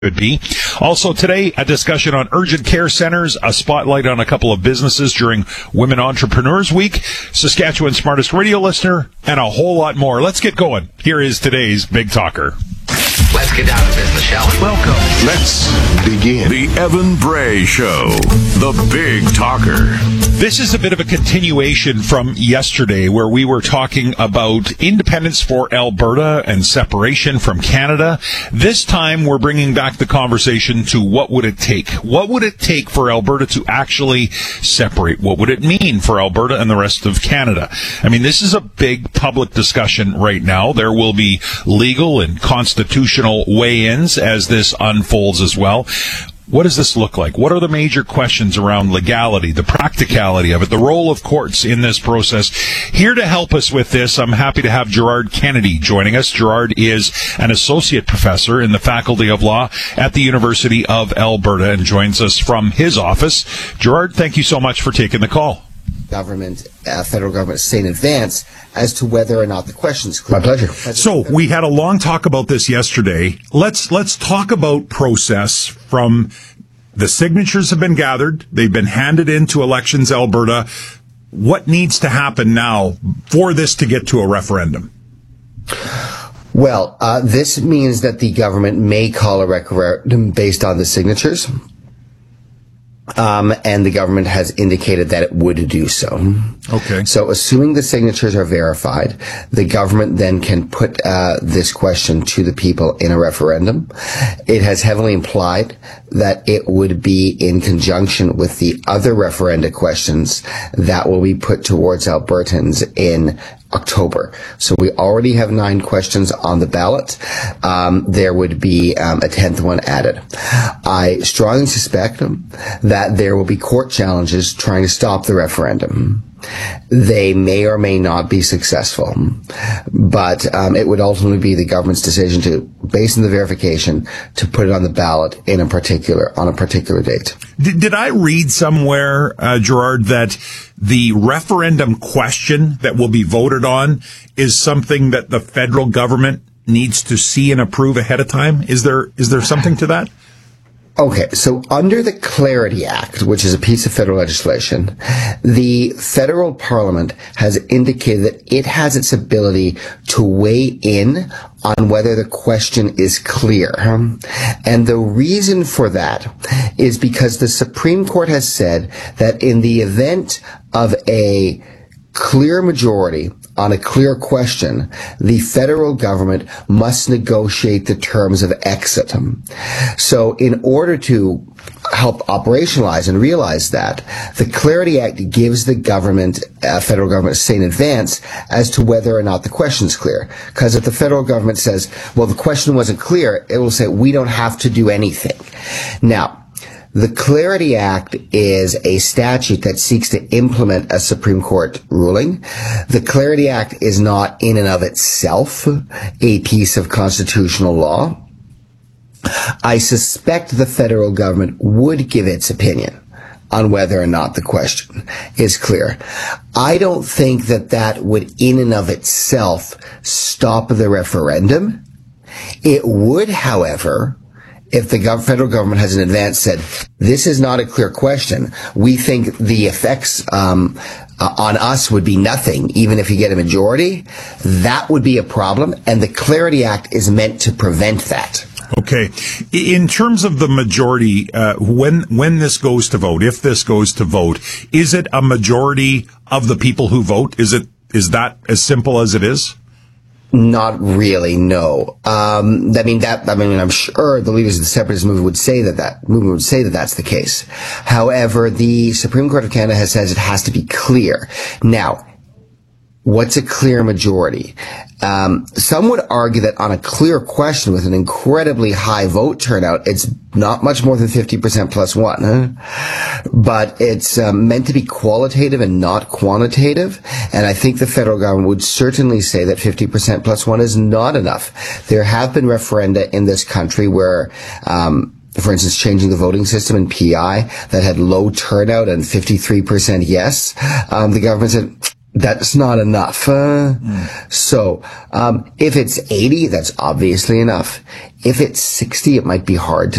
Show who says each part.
Speaker 1: Could be. Also today, a discussion on urgent care centers, a spotlight on a couple of businesses during Women Entrepreneurs Week, Saskatchewan's smartest radio listener, and a whole lot more. Let's get going. Here is today's Big Talker.
Speaker 2: Let's get down to business, shall we?
Speaker 3: Welcome. Let's begin.
Speaker 4: The Evan Bray Show, the Big Talker.
Speaker 1: This is a bit of a continuation from yesterday where we were talking about independence for Alberta and separation from Canada. This time we're bringing back the conversation to what would it take? What would it take for Alberta to actually separate? What would it mean for Alberta and the rest of Canada? I mean, this is a big public discussion right now. There will be legal and constitutional weigh-ins as this unfolds as well. What does this look like? What are the major questions around legality, the practicality of it, the role of courts in this process? Here to help us with this, I'm happy to have Gerard Kennedy joining us. Gerard is an associate professor in the Faculty of Law at the University of Alberta and joins us from his office. Gerard, thank you so much for taking the call.
Speaker 5: Federal government say in advance as to whether or not the question's clear.
Speaker 3: My pleasure.
Speaker 1: So we had a long talk about this yesterday. Let's talk about process from the signatures have been gathered. They've been handed into Elections Alberta. What needs to happen now for this to get to a referendum?
Speaker 5: Well, this means that the government may call a referendum based on the signatures. And the government has indicated that it would do so.
Speaker 1: Okay.
Speaker 5: So assuming the signatures are verified, the government then can put this question to the people in a referendum. It has heavily implied that it would be in conjunction with the other referenda questions that will be put towards Albertans in October. So we already have 9 questions on the ballot. There would be a 10th one added. I strongly suspect that there will be court challenges trying to stop the referendum. They may or may not be successful, but it would ultimately be the government's decision to, based on the verification, to put it on the ballot on a particular date.
Speaker 1: Did I read somewhere, Gerard, that the referendum question that will be voted on is something that the federal government needs to see and approve ahead of time? Is there something to that?
Speaker 5: Okay, so under the Clarity Act, which is a piece of federal legislation, the federal parliament has indicated that it has its ability to weigh in on whether the question is clear. And the reason for that is because the Supreme Court has said that in the event of a clear majority on a clear question, the federal government must negotiate the terms of exit. So in order to help operationalize and realize that, the Clarity Act gives the government, federal government, a say in advance as to whether or not the question's clear. Because if the federal government says, well, the question wasn't clear, it will say, we don't have to do anything. Now, the Clarity Act is a statute that seeks to implement a Supreme Court ruling. The Clarity Act is not in and of itself a piece of constitutional law. I suspect the federal government would give its opinion on whether or not the question is clear. I don't think that would in and of itself stop the referendum. It would, however, if the federal government has in advance said, this is not a clear question, we think the effects on us would be nothing, even if you get a majority, that would be a problem, and the Clarity Act is meant to prevent that.
Speaker 1: Okay. In terms of the majority, when this goes to vote, if this goes to vote, is it a majority of the people who vote? Is that as simple as it is?
Speaker 5: Not really, no. I'm sure the leaders of the separatist movement would say that that's the case. However, the Supreme Court of Canada has said it has to be clear. Now, what's a clear majority? Some would argue that on a clear question with an incredibly high vote turnout, it's not much more than 50% plus one. But it's meant to be qualitative and not quantitative. And I think the federal government would certainly say that 50% plus one is not enough. There have been referenda in this country where, for instance, changing the voting system in PI that had low turnout and 53% yes. The government said, that's not enough. So, if it's 80, that's obviously enough. If it's 60, it might be hard to